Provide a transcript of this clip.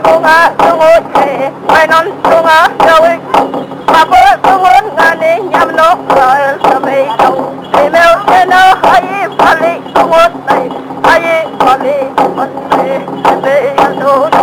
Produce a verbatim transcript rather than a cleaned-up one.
동아 동호회 왜넌 동아 여위 바보 동원 가니 냠노 걸 서베이도 리메오 테너 하이 팔리 동원 나이 하이 팔리 원네 베야도